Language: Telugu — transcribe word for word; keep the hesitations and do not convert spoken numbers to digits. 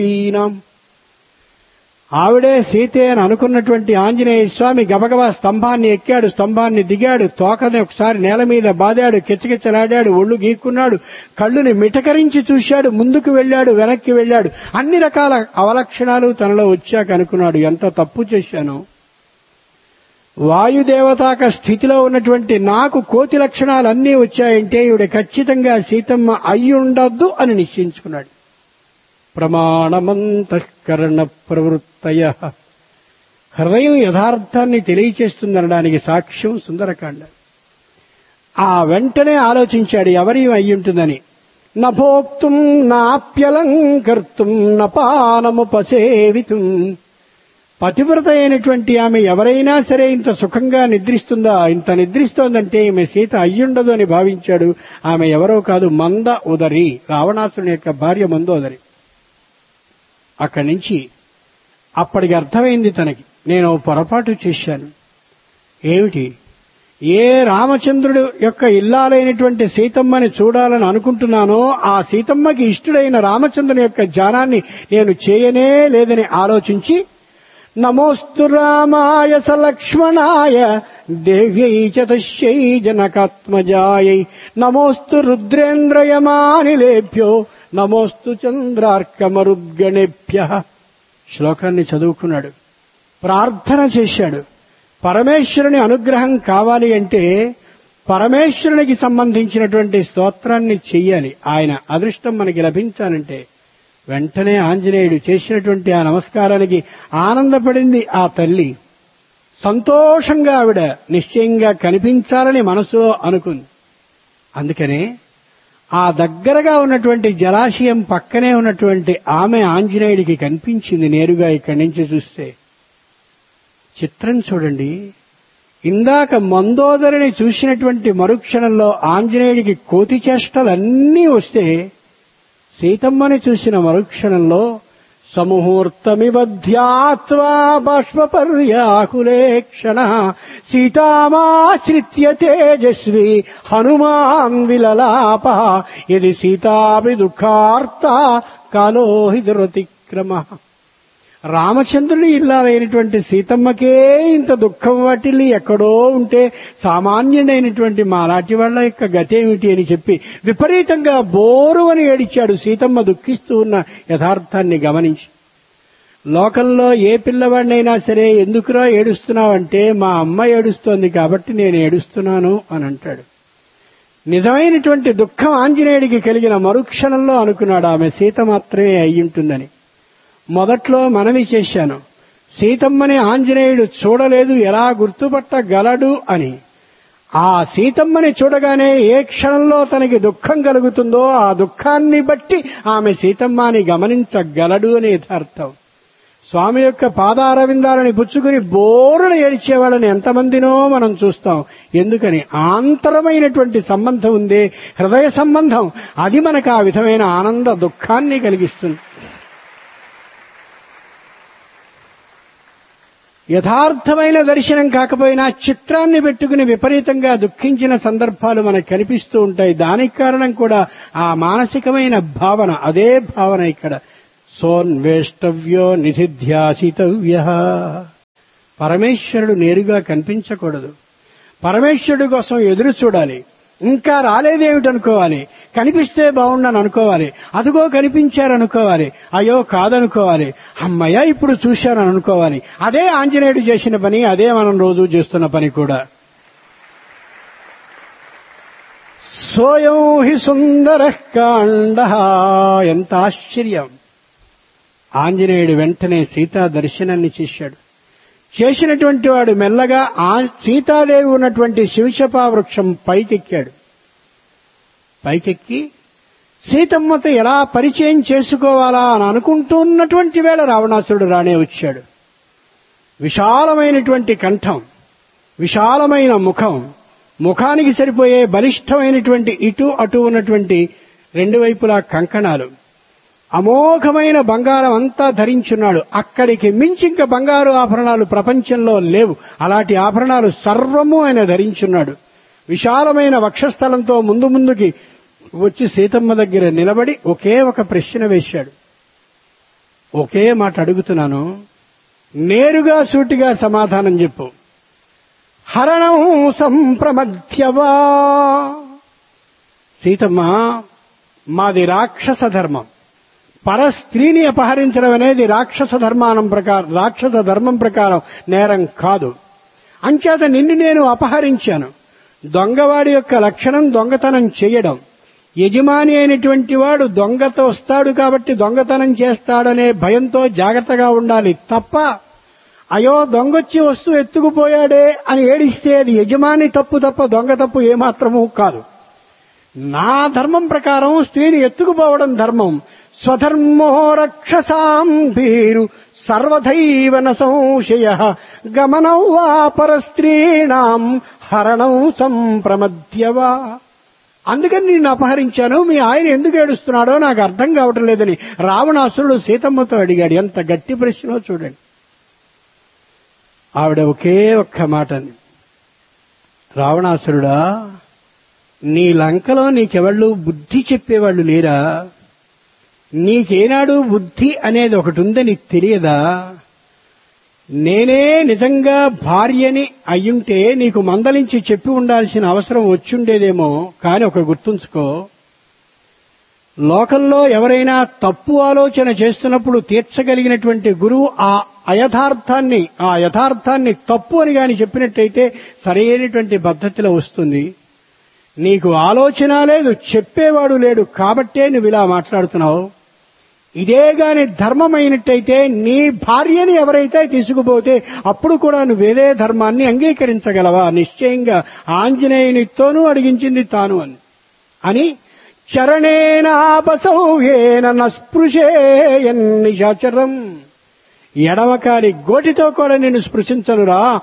ఆవిడే సీతే అని అనుకున్నటువంటి ఆంజనేయ స్వామి గబగబా స్తంభాన్ని ఎక్కాడు, స్తంభాన్ని దిగాడు, తోకని ఒకసారి నేల మీద బాదాడు, కిచకిచలాడాడు, ఒళ్ళు గీక్కున్నాడు, కళ్ళుని మిటకరించి చూశాడు, ముందుకు వెళ్ళాడు, వెనక్కి వెళ్ళాడు. అన్ని రకాల అవలక్షణాలు తనలో వచ్చాక అనుకున్నాడు, ఎంత తప్పు చేశాను. వాయుదేవతాక స్థితిలో ఉన్నటువంటి నాకు కోతి లక్షణాలన్నీ వచ్చాయంటే ఈవిడ ఖచ్చితంగా సీతమ్మ అయ్యుండద్దు అని నిశ్చయించుకున్నాడు. ప్రమాణమంతఃకరణ ప్రవృత్తయ, హృదయం యథార్థాన్ని తెలియచేస్తుందనడానికి సాక్ష్యం సుందరకాండ. ఆ వెంటనే ఆలోచించాడు ఎవరి అయ్యుంటుందని. నభోక్తుం నాప్యలంకర్తుం నపానముపసేవితుం, పతివ్రత అయినటువంటి ఆమె ఎవరైనా సరే ఇంత సుఖంగా నిద్రిస్తుందా? ఇంత నిద్రిస్తోందంటే ఈమె సీత అయ్యుండదు అని భావించాడు. ఆమె ఎవరో కాదు, మంద ఉదరి, రావణాసుని యొక్క భార్య మందోదరి. అక్కడి నుంచి అప్పటికి అర్థమైంది తనకి, నేను పొరపాటు చేశాను. ఏమిటి? ఏ రామచంద్రుడు యొక్క ఇల్లాలైనటువంటి సీతమ్మని చూడాలని అనుకుంటున్నానో ఆ సీతమ్మకి ఇష్టుడైన రామచంద్రుని యొక్క ధ్యానాన్ని నేను చేయనే లేదని ఆలోచించి, నమోస్తు రామాయ సలక్ష్మణాయ దేవ్యై చ తస్యై జనకాత్మజాయై నమోస్తు రుద్రేంద్రయమానిలేభ్యో నమోస్తు చంద్రార్కమరుద్గణేభ్య. శ్లోకాన్ని చదువుకున్నాడు, ప్రార్థన చేశాడు. పరమేశ్వరుని అనుగ్రహం కావాలి అంటే పరమేశ్వరునికి సంబంధించినటువంటి స్తోత్రాన్ని చెయ్యాలి. ఆయన అదృష్టం మనకి లభించాలంటే వెంటనే ఆంజనేయుడు చేసినటువంటి ఆ నమస్కారానికి ఆనందపడింది ఆ తల్లి. సంతోషంగా ఆవిడ నిశ్చయంగా కనిపించాలని మనసులో అనుకుంది. అందుకనే ఆ దగ్గరగా ఉన్నటువంటి జలాశయం పక్కనే ఉన్నటువంటి ఆమె ఆంజనేయుడికి కనిపించింది నేరుగా ఇక్కడి నుంచి చూస్తే. చిత్రం చూడండి, ఇందాక మందోదరిని చూసినటువంటి మరుక్షణంలో ఆంజనేయుడికి కోతి చేష్టలన్నీ వస్తే సీతమ్మని చూసిన మరుక్షణంలో సముహూర్తమివ ధ్యాత్వా బాష్పపర్యాకులే క్షణః సీతామాశ్రిత్య తేజస్వి హనుమాన్ విలలాపః యది సీతాపి దుఃఖార్త కాలో హి దురతిక్రమః. రామచంద్రుడి ఇల్లాలైనటువంటి సీతమ్మకే ఇంత దుఃఖం వాటిల్లి ఎక్కడో ఉంటే సామాన్యుడైనటువంటి మాలాంటి వాళ్ల యొక్క గతేమిటి అని చెప్పి విపరీతంగా బోరు అని ఏడిచాడు. సీతమ్మ దుఃఖిస్తూ ఉన్న యథార్థాన్ని గమనించి, లోకంలో ఏ పిల్లవాడినైనా సరే ఎందుకురా ఏడుస్తున్నావంటే మా అమ్మ ఏడుస్తోంది కాబట్టి నేను ఏడుస్తున్నాను అని అంటాడు. నిజమైనటువంటి దుఃఖం ఆంజనేయుడికి కలిగిన మరుక్షణంలో అనుకున్నాడు ఆమె సీత మాత్రమే అయ్యుంటుందని. మొదట్లో మనవి చేశాను, సీతమ్మని ఆంజనేయుడు చూడలేదు, ఎలా గుర్తుపట్టగలడు అని. ఆ సీతమ్మని చూడగానే ఏ క్షణంలో తనకి దుఃఖం కలుగుతుందో ఆ దుఃఖాన్ని బట్టి ఆమె సీతమ్మని గమనించగలడు అని యథార్థం. స్వామి యొక్క పాదారవిందాలని పుచ్చుకుని బోరున ఏడిచేవాళ్ళని ఎంతమందినో మనం చూస్తాం. ఎందుకని? ఆంతరమైనటువంటి సంబంధం ఉందే, హృదయ సంబంధం, అది మనకు ఆ విధమైన ఆనంద దుఃఖాన్ని కలిగిస్తుంది. యథార్థమైన దర్శనం కాకపోయినా చిత్రాన్ని పెట్టుకుని విపరీతంగా దుఃఖించిన సందర్భాలు మనకు కనిపిస్తూ ఉంటాయి. దానికి కారణం కూడా ఆ మానసికమైన భావన. అదే భావన ఇక్కడ సోన్వేష్టవ్యో నిధిధ్యాసితవ్య. పరమేశ్వరుడు నేరుగా కనిపించకూడదు, పరమేశ్వరుడు కోసం ఎదురు చూడాలి. ఇంకా రాలేదేమిటనుకోవాలి, కనిపిస్తే బాగుండని అనుకోవాలి, అదుగో కనిపించారనుకోవాలి, అయ్యో కాదనుకోవాలి, అమ్మయ్య ఇప్పుడు చూశానని అనుకోవాలి. అదే ఆంజనేయుడు చేసిన పని, అదే మనం రోజు చేస్తున్న పని కూడా. సోయం హి సుందర కాండ. ఎంత ఆశ్చర్యం! ఆంజనేయుడు వెంటనే సీతా దర్శనాన్ని చేశాడు. చేసినటువంటి వాడు మెల్లగా ఆ సీతాదేవి ఉన్నటువంటి శివశపా వృక్షం పైకెక్కాడు. పైకెక్కి సీతమ్మతో ఎలా పరిచయం చేసుకోవాలా అని అనుకుంటున్నటువంటి వేళ రావణాసురుడు రానే వచ్చాడు. విశాలమైనటువంటి కంఠం, విశాలమైన ముఖం, ముఖానికి సరిపోయే బలిష్టమైనటువంటి ఇటు అటు ఉన్నటువంటి రెండు వైపులా కంకణాలు, అమోఘమైన బంగారం అంతా ధరించున్నాడు. అక్కడికి మించి ఇంకా బంగారు ఆభరణాలు ప్రపంచంలో లేవు. అలాంటి ఆభరణాలు సర్వము ఆయన ధరించున్నాడు. విశాలమైన వక్షస్థలంతో ముందు ముందుకి వచ్చి సీతమ్మ దగ్గర నిలబడి ఒకే ఒక ప్రశ్న వేశాడు. ఒకే మాట అడుగుతున్నాను, నేరుగా సూటిగా సమాధానం చెప్పు. హరణం సంప్రమధ్యవా. సీతమ్మ, మాది రాక్షస ధర్మం. పరస్త్రీని అపహరించడం అనేది రాక్షస ధర్మానం ప్రకారం రాక్షస ధర్మం ప్రకారం నేరం కాదు. అంచేత నిన్ను నేను అపహరించాను. దొంగవాడి యొక్క లక్షణం దొంగతనం చేయడం. యజమాని అయినటువంటి వాడు దొంగతో వస్తాడు కాబట్టి దొంగతనం చేస్తాడనే భయంతో జాగ్రత్తగా ఉండాలి తప్ప, అయ్యో దొంగొచ్చి వస్తువు ఎత్తుకుపోయాడే అని ఏడిస్తే అది యజమాని తప్పు తప్ప దొంగ తప్పు ఏమాత్రమూ కాదు. నా ధర్మం ప్రకారం స్త్రీని ఎత్తుకుపోవడం ధర్మం. స్వధర్మో రక్షసాం భీరు సర్వధైవ న సంశయ గమనం వా పరస్త్రీణాం హరణం సంప్రమధ్యవా. అందుకని నిన్ను అపహరించాను. మీ ఆయన ఎందుకు ఏడుస్తున్నాడో నాకు అర్థం కావటం లేదని రావణాసురుడు సీతమ్మతో అడిగాడు. ఎంత గట్టి ప్రశ్నో చూడండి. ఆవిడ ఒకే ఒక్క మాటని, రావణాసురుడా, నీ లంకలో నీకెవళ్ళు బుద్ధి చెప్పేవాళ్లు లేరా? నీకేనాడు బుద్ధి అనేది ఒకటి ఉందని తెలియదా? నేనే నిజంగా భార్యని అయ్యుంటే నీకు మందలించి చెప్పి ఉండాల్సిన అవసరం వచ్చుండేదేమో. కాని ఒక గుర్తుంచుకో, లోకంలో ఎవరైనా తప్పు ఆలోచన చేస్తున్నప్పుడు తీర్చగలిగినటువంటి గురువు ఆ అయథార్థాన్ని ఆ యథార్థాన్ని తప్పు అని గాని చెప్పినట్టయితే సరైనటువంటి పద్ధతిలో వస్తుంది. నీకు ఆలోచన లేదు, చెప్పేవాడు లేడు, కాబట్టే నువ్వు ఇలా మాట్లాడుతున్నావు. ఇదే గాని ధర్మమైనట్టయితే నీ భార్యని ఎవరైతే తీసుకుపోతే అప్పుడు కూడా నువ్వేదే ధర్మాన్ని అంగీకరించగలవా? నిశ్చయంగా ఆంజనేయునితోనూ అడిగించింది తాను అని అని చరణేనాపసౌయేన నస్పృశేయన్నిశాచరం. ఎడమకాలి గోటితో కూడా నేను స్పృశించనురా.